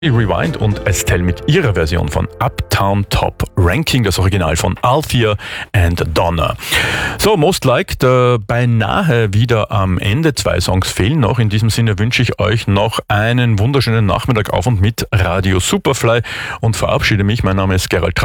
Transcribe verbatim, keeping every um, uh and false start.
Rewind und Estelle mit ihrer Version von Uptown Top Ranking, das Original von Althea and Donna. So, Most Liked, äh, beinahe wieder am Ende. Zwei Songs fehlen noch. In diesem Sinne wünsche ich euch noch einen wunderschönen Nachmittag auf und mit Radio Superfly und verabschiede mich. Mein Name ist Gerald Trautmann.